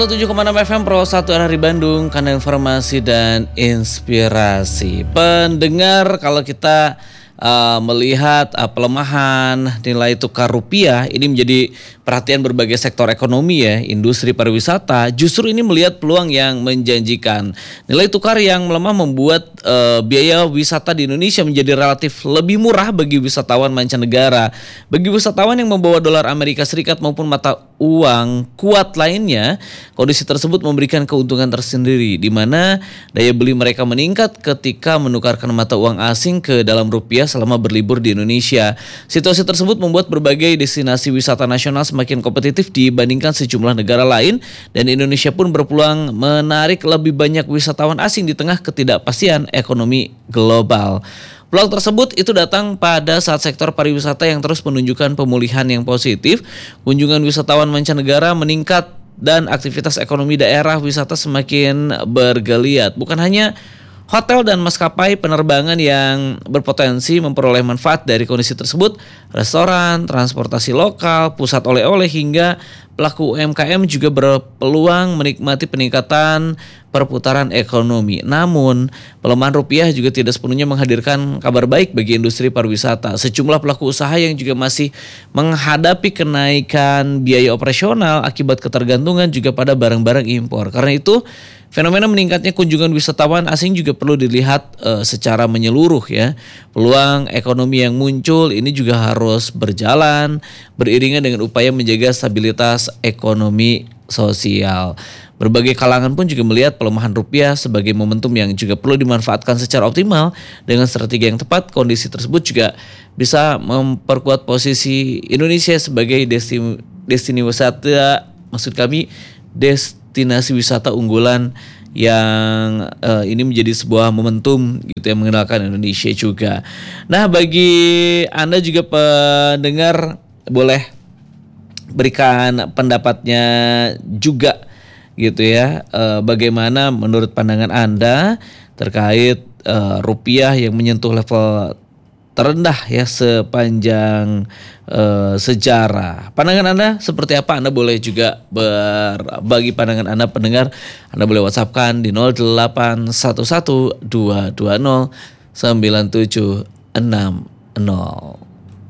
97,6 FM Pro 1 RRI Bandung, kanal informasi dan inspirasi. Pendengar, kalau kita melihat pelemahan nilai tukar rupiah ini menjadi perhatian berbagai sektor ekonomi ya, industri pariwisata justru ini melihat peluang yang menjanjikan. Nilai tukar yang melemah membuat biaya wisata di Indonesia menjadi relatif lebih murah bagi wisatawan mancanegara. Bagi wisatawan yang membawa dolar Amerika Serikat maupun mata uang kuat lainnya, kondisi tersebut memberikan keuntungan tersendiri di mana daya beli mereka meningkat ketika menukarkan mata uang asing ke dalam rupiah selama berlibur di Indonesia. Situasi tersebut membuat berbagai destinasi wisata nasional semakin kompetitif dibandingkan sejumlah negara lain dan Indonesia pun berpeluang menarik lebih banyak wisatawan asing di tengah ketidakpastian ekonomi global. Peluang tersebut itu datang pada saat sektor pariwisata yang terus menunjukkan pemulihan yang positif, kunjungan wisatawan mancanegara meningkat dan aktivitas ekonomi daerah wisata semakin bergeliat. Bukan hanya hotel dan maskapai penerbangan yang berpotensi memperoleh manfaat dari kondisi tersebut, restoran, transportasi lokal, pusat oleh-oleh hingga pelaku UMKM juga berpeluang menikmati peningkatan perputaran ekonomi. Namun, pelemahan rupiah juga tidak sepenuhnya menghadirkan kabar baik bagi industri pariwisata. Sejumlah pelaku usaha yang juga masih menghadapi kenaikan biaya operasional akibat ketergantungan juga pada barang-barang impor. Karena itu, fenomena meningkatnya kunjungan wisatawan asing juga perlu dilihat secara menyeluruh ya. Peluang ekonomi yang muncul ini juga harus berjalan beriringan dengan upaya menjaga stabilitas ekonomi sosial. Berbagai kalangan pun juga melihat pelemahan rupiah sebagai momentum yang juga perlu dimanfaatkan secara optimal. Dengan strategi yang tepat, kondisi tersebut juga bisa memperkuat posisi Indonesia sebagai destinasi wisata unggulan yang ini menjadi sebuah momentum gitu yang mengenalkan Indonesia juga. Nah, bagi Anda juga pendengar boleh berikan pendapatnya juga gitu ya. Bagaimana menurut pandangan Anda terkait rupiah yang menyentuh level terendah ya sepanjang sejarah. Pandangan Anda seperti apa? Anda boleh juga berbagi pandangan Anda pendengar. Anda boleh WhatsApp-kan di 0811 220 9760.